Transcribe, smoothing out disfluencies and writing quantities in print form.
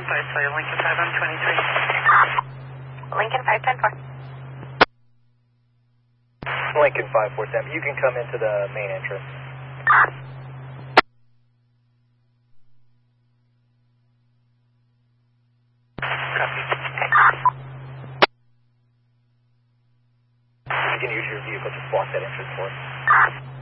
sorry, Lincoln 5 on 23. Lincoln 5104. Lincoln 547. You can come into the main entrance. Copy. You can use your vehicle to block that entrance for us.